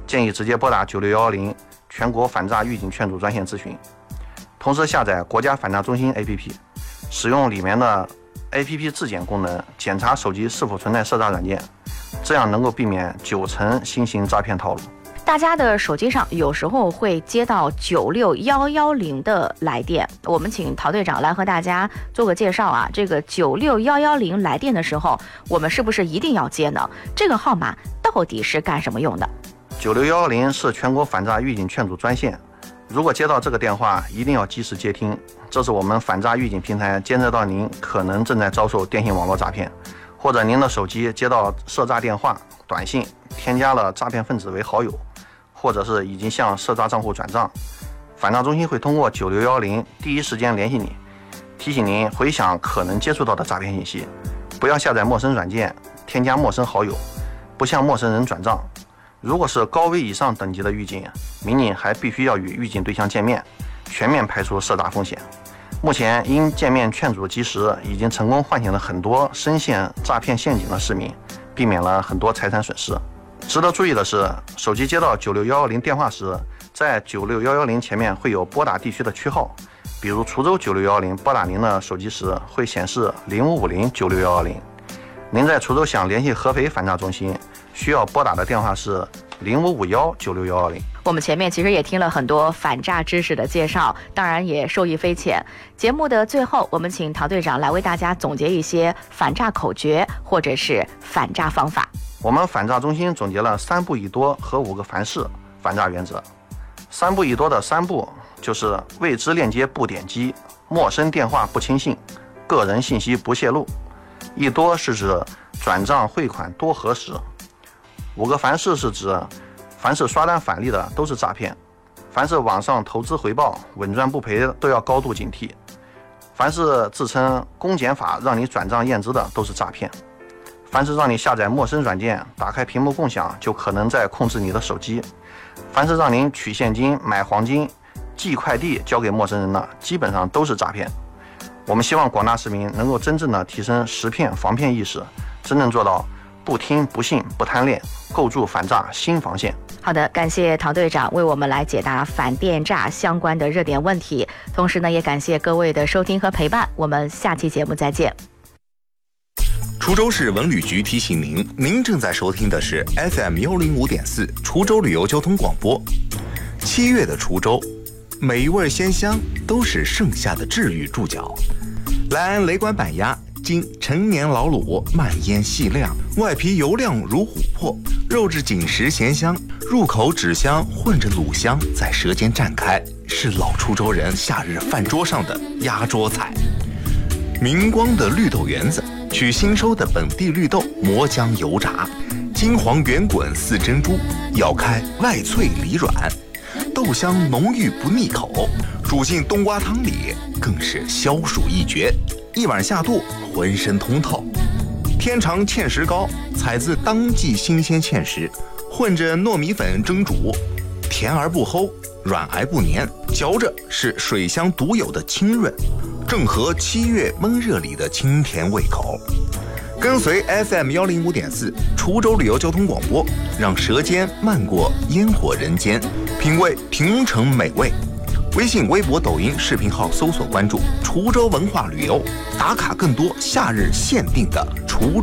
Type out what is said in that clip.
建议直接拨打9610全国反诈预警劝阻专线咨询。同时下载国家反诈中心 APP， 使用里面的 APP 自检功能检查手机是否存在涉诈软件，这样能够避免90%新型诈骗套路。 大家的手机上有时候会接到96110的来电，我们请陶队长来和大家做个介绍啊。这个96110来电的时候，我们是不是一定要接呢？这个号码到底是干什么用的 ？9610是全国反诈预警劝阻专线，如果接到这个电话，一定要及时接听，这是我们反诈预警平台监测到您可能正在遭受电信网络诈骗，或者您的手机接到涉诈电话、短信，添加了诈骗分子为好友，或者是已经向涉诈账户转账，反诈中心会通过9610第一时间联系你，提醒您回想可能接触到的诈骗信息，不要下载陌生软件，添加陌生好友，不向陌生人转账。如果是高危以上等级的预警，民警还必须要与预警对象见面，全面排除涉诈风险。目前因见面劝阻及时，已经成功唤醒了很多深陷诈骗陷阱的市民，避免了很多财产损失。值得注意的是，手机接到96110电话时，在96110前面会有拨打地区的区号，比如滁州96110拨打您的手机时会显示0550961110。您在滁州想联系合肥反诈中心，需要拨打的电话是0551961110。 我们前面其实也听了很多反诈知识的介绍，当然也受益匪浅。节目的最后，我们请陶队长来为大家总结一些反诈口诀或者是反诈方法。 我们反诈中心总结了3不1多和5个凡是反诈原则。3不1多的3不就是未知链接不点击，陌生电话不轻信，个人信息不泄露。1多是指转账汇款多核实。5个凡是是指凡是刷单返利的都是诈骗，凡是网上投资回报稳赚不赔都要高度警惕，凡是自称公检法让你转账验资的都是诈骗，凡是让你下载陌生软件打开屏幕共享就可能在控制你的手机，凡是让您取现金买黄金寄快递交给陌生人的基本上都是诈骗。我们希望广大市民能够真正的提升识骗防骗意识，真正做到不听不信不贪恋，构筑反诈新防线。 好的，感谢陶队长为我们来解答反电诈相关的热点问题，同时呢，也感谢各位的收听和陪伴，我们下期节目再见。 滁州市文旅局提醒您，您正在收听的是 FM105.4 滁州旅游交通广播。7月的滁州，每一味鲜香都是盛夏的治愈注脚。来安雷管板鸭，经陈年老卤，慢腌细晾，外皮油亮如琥珀，肉质紧实咸香，入口脂香混着卤香在舌尖绽开，是老滁州人夏日饭桌上的压桌菜。明光的绿豆圆子，取新收的本地绿豆磨浆油炸，金黄圆滚似珍珠，咬开外脆里软，豆香浓郁不腻口，煮进冬瓜汤里更是消暑一绝，一碗下肚浑身通透。天长芡实糕，采自当季新鲜芡实，混着糯米粉蒸煮，甜而不齁，软而不黏，嚼着是水乡独有的清润，正合7月闷热里的清甜胃口。跟随 FM105.4 滁州旅游交通广播，让舌尖漫过烟火人间，品味平城美味。微信、微博、抖音视频号搜索关注滁州文化旅游，打卡更多夏日限定的滁